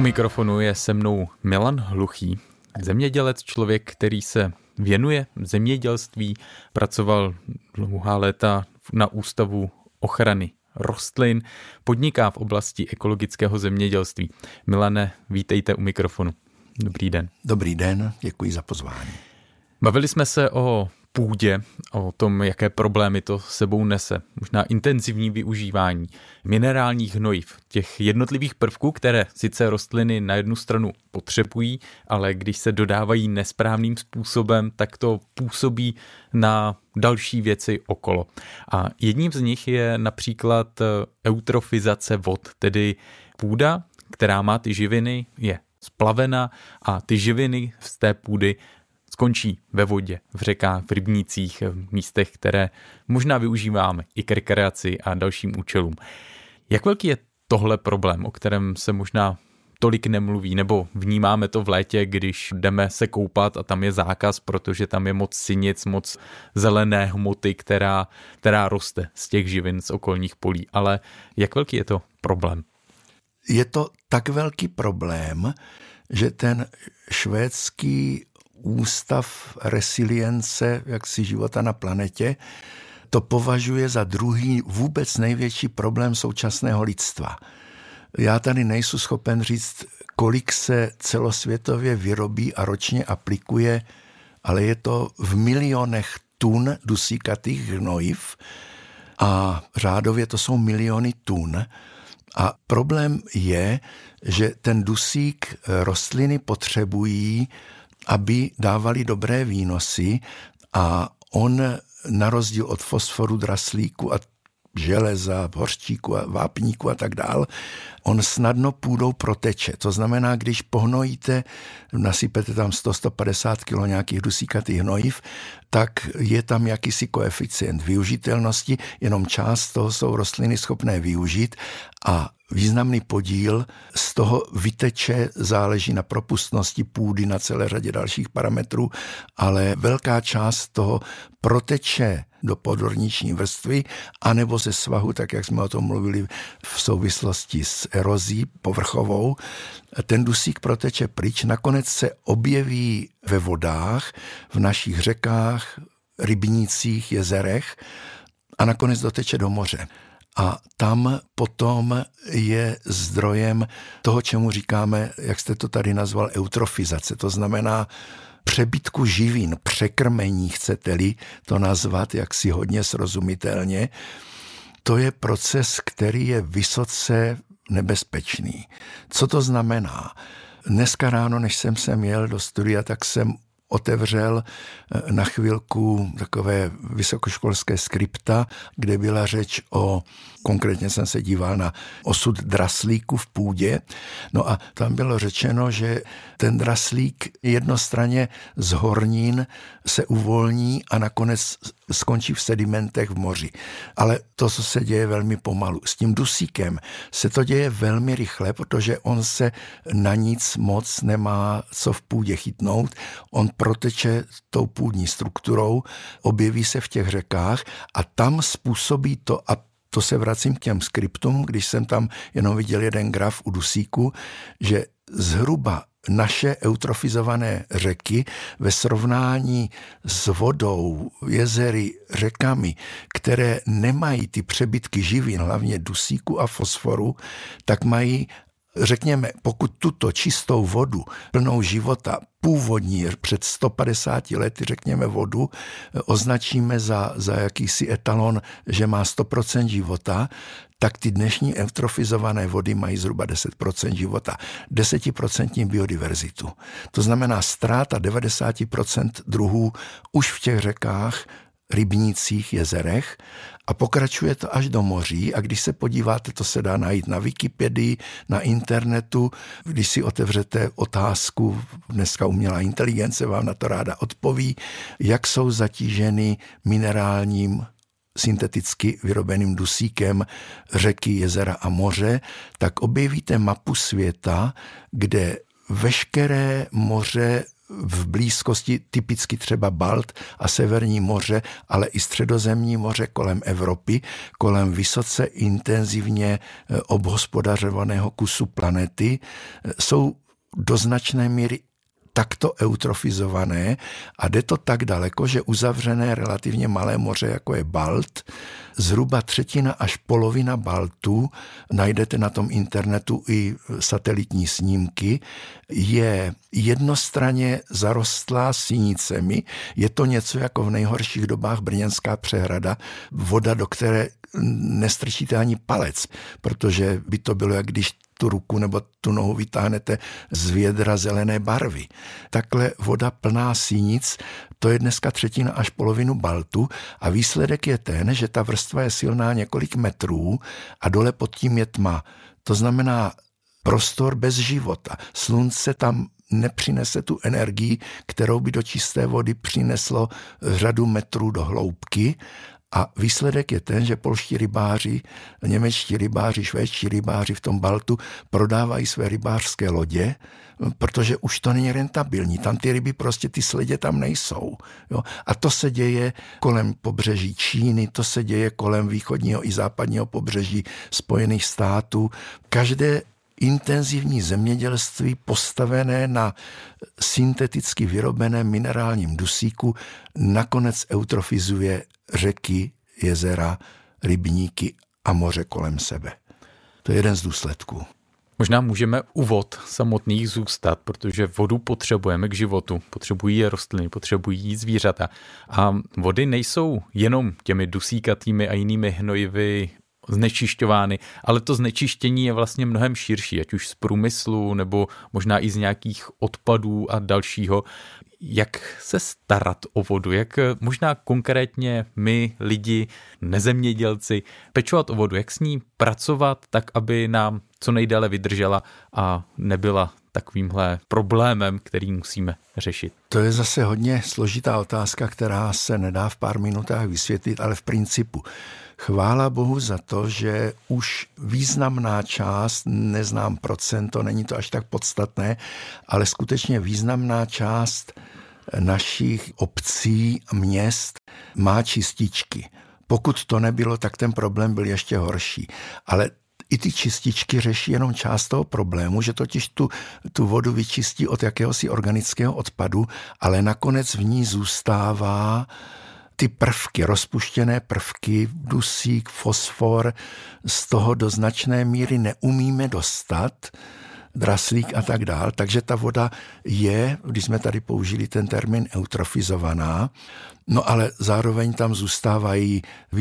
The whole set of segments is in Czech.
mikrofonu je se mnou Milan Hluchý, zemědělec, člověk, který se věnuje zemědělství, pracoval dlouhá léta na Ústavu ochrany rostlin, podniká v oblasti ekologického zemědělství. Milane, vítejte u mikrofonu. Dobrý den. Dobrý den, děkuji za pozvání. Bavili jsme se o půdě, o tom, jaké problémy to sebou nese. Možná intenzivní využívání minerálních hnojiv, těch jednotlivých prvků, které sice rostliny na jednu stranu potřebují, ale když se dodávají nesprávným způsobem, tak to působí na další věci okolo. A jedním z nich je například eutrofizace vod, tedy půda, která má ty živiny, je splavena a ty živiny z té půdy skončí ve vodě, v řekách, v rybnících, v místech, které možná využíváme i k rekreaci a dalším účelům. Jak velký je tohle problém, o kterém se možná tolik nemluví, nebo vnímáme to v létě, když jdeme se koupat a tam je zákaz, protože tam je moc sinic, moc zelené hmoty, která roste z těch živin z okolních polí. Ale jak velký je to problém? Je to tak velký problém, že ten švédský Ústav resilience jaksi života na planetě to považuje za druhý vůbec největší problém současného lidstva. Já tady nejsem schopen říct, kolik se celosvětově vyrobí a ročně aplikuje, ale je to v milionech tun dusíkatých hnojiv a řádově to jsou miliony tun. A problém je, že ten dusík rostliny potřebují, aby dávali dobré výnosy a on na rozdíl od fosforu, draslíku a železa, hořčíku a vápníku a tak dál, on snadno půdou proteče. To znamená, když pohnojíte, nasypete tam 100-150 kg nějakých dusíkatých hnojiv, tak je tam jakýsi koeficient využitelnosti, jenom část toho jsou rostliny schopné využít a významný podíl z toho vyteče, záleží na propustnosti půdy, na celé řadě dalších parametrů, ale velká část toho proteče do podorniční vrstvy, anebo ze svahu, tak jak jsme o tom mluvili v souvislosti s erozí povrchovou. Ten dusík proteče pryč, nakonec se objeví ve vodách, v našich řekách, rybnících, jezerech a nakonec doteče do moře. A tam potom je zdrojem toho, čemu říkáme, jak jste to tady nazval, eutrofizace. To znamená přebytku živin, překrmení, chcete-li to nazvat jaksi hodně srozumitelně. To je proces, který je vysoce nebezpečný. Co to znamená? Dneska ráno, než jsem sem jel do studia, tak jsem otevřel na chvilku takové vysokoškolské skripta, kde byla řeč konkrétně jsem se díval na osud draslíku v půdě, no a tam bylo řečeno, že ten draslík jednostranně z hornin se uvolní a nakonec skončí v sedimentech v moři. Ale to, co se děje velmi pomalu. S tím dusíkem se to děje velmi rychle, protože on se na nic moc nemá co v půdě chytnout. On proteče tou půdní strukturou, objeví se v těch řekách a tam způsobí to, a to se vracím k těm skriptům, když jsem tam jenom viděl jeden graf u dusíku, že zhruba naše eutrofizované řeky ve srovnání s vodou, jezery, řekami, které nemají ty přebytky živin, hlavně dusíku a fosforu, tak mají, řekněme, pokud tuto čistou vodu, plnou života, původní, před 150 lety, řekněme, vodu, označíme za jakýsi etalon, že má 100% života, tak ty dnešní eutrofizované vody mají zhruba 10% života, 10% biodiverzitu. To znamená ztráta 90% druhů už v těch řekách, rybnících, jezerech a pokračuje to až do moří a když se podíváte, to se dá najít na Wikipedii, na internetu, když si otevřete otázku, dneska umělá inteligence vám na to ráda odpoví, jak jsou zatíženy minerálním synteticky vyrobeným dusíkem řeky, jezera a moře, tak objevíte mapu světa, kde veškeré moře v blízkosti typicky třeba Balt a Severní moře, ale i Středozemní moře kolem Evropy, kolem vysoce intenzivně obhospodařovaného kusu planety, jsou do značné míry takto eutrofizované a jde to tak daleko, že uzavřené relativně malé moře, jako je Balt, zhruba třetina až polovina Baltu, najdete na tom internetu i satelitní snímky, je jednostranně zarostlá sinicemi. Je to něco jako v nejhorších dobách Brněnská přehrada, voda, do které nestrčíte ani palec, protože by to bylo, jak když tu ruku nebo tu nohu vytáhnete z vědra zelené barvy. Takhle voda plná sinic, to je dneska třetina až polovinu Baltu a výsledek je ten, že ta vrstva je silná několik metrů a dole pod tím je tma. To znamená prostor bez života. Slunce tam nepřinese tu energii, kterou by do čisté vody přineslo řadu metrů do hloubky. A výsledek je ten, že polští rybáři, němečtí rybáři, švédští rybáři v tom Baltu prodávají své rybářské lodě, protože už to není rentabilní. Tam ty ryby prostě, ty sledě tam nejsou. Jo? A to se děje kolem pobřeží Číny, to se děje kolem východního i západního pobřeží Spojených států. Každé intenzivní zemědělství postavené na synteticky vyrobeném minerálním dusíku nakonec eutrofizuje řeky, jezera, rybníky a moře kolem sebe. To je jeden z důsledků. Možná můžeme u vod samotných zůstat, protože vodu potřebujeme k životu. Potřebují je rostliny, potřebují jí zvířata. A vody nejsou jenom těmi dusíkatými a jinými hnojivy znečišťovány, ale to znečištění je vlastně mnohem širší, ať už z průmyslu nebo možná i z nějakých odpadů a dalšího. Jak se starat o vodu? Jak možná konkrétně my, lidi, nezemědělci, pečovat o vodu? Jak s ní pracovat tak, aby nám co nejdéle vydržela a nebyla takovýmhle problémem, který musíme řešit? To je zase hodně složitá otázka, která se nedá v pár minutách vysvětlit, ale v principu. Chvála Bohu za to, že už významná část, neznám procento, není to až tak podstatné, ale skutečně významná část našich obcí a měst má čističky. Pokud to nebylo, tak ten problém byl ještě horší. Ale i ty čističky řeší jenom část toho problému, že totiž tu vodu vyčistí od jakéhosi organického odpadu, ale nakonec v ní zůstává ty prvky, rozpuštěné prvky, dusík, fosfor, z toho do značné míry neumíme dostat, draslík a tak dál. Takže ta voda je, když jsme tady použili ten termín, eutrofizovaná, no ale zároveň tam zůstávají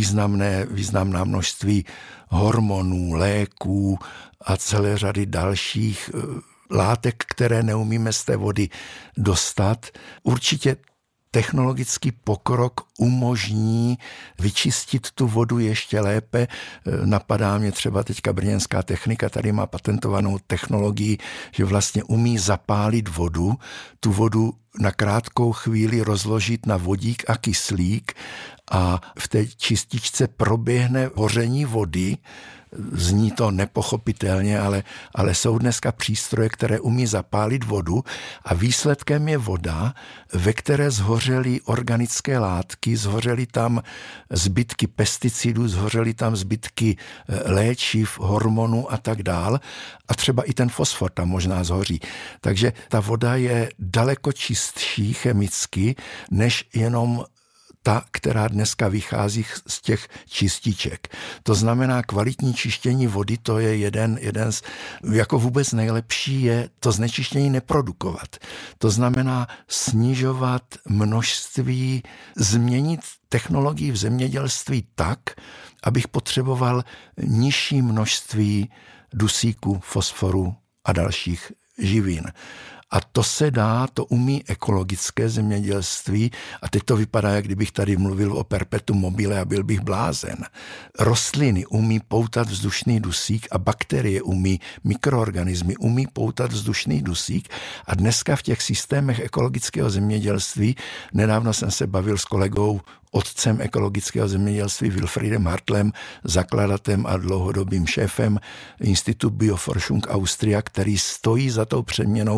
významná množství hormonů, léků a celé řady dalších látek, které neumíme z té vody dostat. Určitě technologický pokrok umožní vyčistit tu vodu ještě lépe. Napadá mě třeba teďka brněnská technika, tady má patentovanou technologii, že vlastně umí zapálit vodu, tu vodu na krátkou chvíli rozložit na vodík a kyslík a v té čističce proběhne hoření vody. Zní to nepochopitelně, ale jsou dneska přístroje, které umí zapálit vodu a výsledkem je voda, ve které zhořely organické látky, zhořely tam zbytky pesticidů, zhořely tam zbytky léčiv, hormonů a tak dál a třeba i ten fosfor tam možná zhoří. Takže ta voda je daleko čistší chemicky, než jenom ta, která dneska vychází z těch čističek. To znamená, kvalitní čištění vody, to je jeden z, jako vůbec nejlepší je to znečištění neprodukovat. To znamená snižovat množství, změnit technologii v zemědělství tak, abych potřeboval nižší množství dusíku, fosforu a dalších živin. A to se dá, to umí ekologické zemědělství a teď to vypadá, jak kdybych tady mluvil o perpetuum mobile a byl bych blázen. Rostliny umí poutat vzdušný dusík a bakterie mikroorganismy umí poutat vzdušný dusík a dneska v těch systémech ekologického zemědělství, nedávno jsem se bavil s kolegou, otcem ekologického zemědělství Wilfriedem Hartlem, zakladatelem a dlouhodobým šéfem Institut Bioforschung Austria, který stojí za tou přeměnou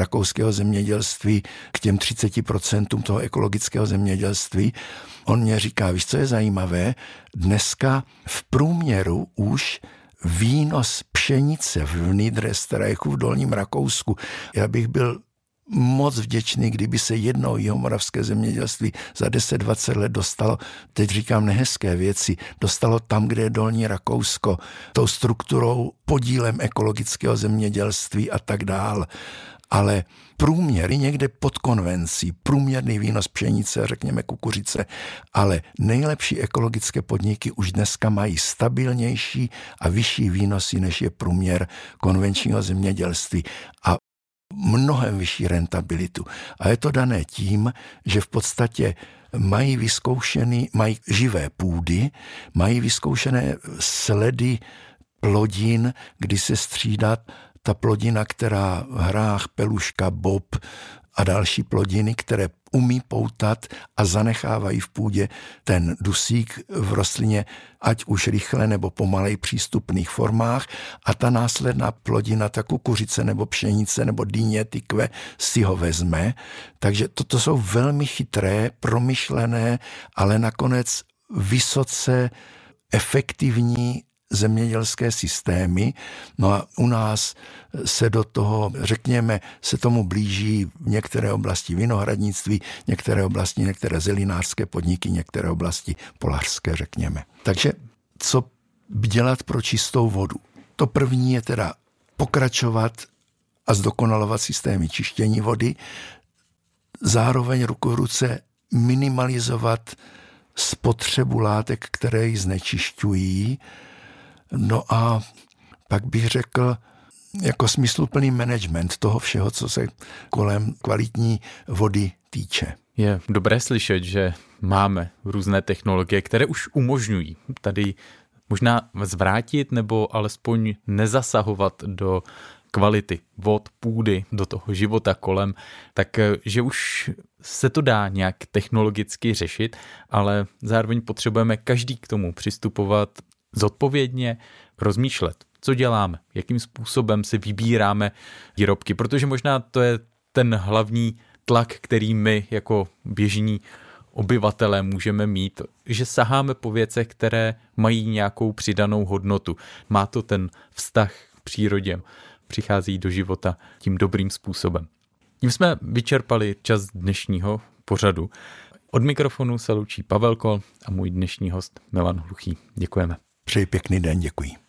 rakouského zemědělství k těm 30% toho ekologického zemědělství. On mě říká, víš, co je zajímavé? Dneska v průměru už výnos pšenice v Niederösterreichu v Dolním Rakousku, já bych byl moc vděčný, kdyby se jednou jihomoravské zemědělství za 10-20 let dostalo, teď říkám nehezké věci, dostalo tam, kde je Dolní Rakousko, tou strukturou, podílem ekologického zemědělství a tak dál. Ale průměry někde pod konvencí, průměrný výnos pšenice, řekněme kukuřice, ale nejlepší ekologické podniky už dneska mají stabilnější a vyšší výnosy, než je průměr konvenčního zemědělství. A mnohem vyšší rentabilitu. A je to dané tím, že v podstatě mají živé půdy, mají vyzkoušené sledy plodin, kdy se střídá ta plodina, která hrách, peluška, bob a další plodiny, které umí poutat a zanechávají v půdě ten dusík v rostlině, ať už rychle nebo pomalej přístupných formách, a ta následná plodina, ta kukuřice nebo pšenice nebo dýně, tykve si ho vezme. Takže toto jsou velmi chytré, promyšlené, ale nakonec vysoce efektivní zemědělské systémy. No a u nás se do toho, řekněme, se tomu blíží některé oblasti vinohradnictví, některé zelinářské podniky, některé oblasti polařské, řekněme. Takže co dělat pro čistou vodu? To první je teda pokračovat a zdokonalovat systémy čištění vody, zároveň ruku v ruce minimalizovat spotřebu látek, které ji znečišťují. No a pak bych řekl, jako smysluplný management toho všeho, co se kolem kvalitní vody týče. Je dobré slyšet, že máme různé technologie, které už umožňují tady možná zvrátit nebo alespoň nezasahovat do kvality vod, půdy, do toho života kolem, takže už se to dá nějak technologicky řešit, ale zároveň potřebujeme každý k tomu přistupovat zodpovědně, rozmýšlet, co děláme, jakým způsobem si vybíráme výrobky, protože možná to je ten hlavní tlak, který my jako běžní obyvatelé můžeme mít, že saháme po věcech, které mají nějakou přidanou hodnotu. Má to ten vztah k přírodě, přichází do života tím dobrým způsobem. Tím jsme vyčerpali čas dnešního pořadu. Od mikrofonu se loučí Pavel Kol a můj dnešní host Milan Hluchý. Děkujeme. Přeji pěkný den, děkuji.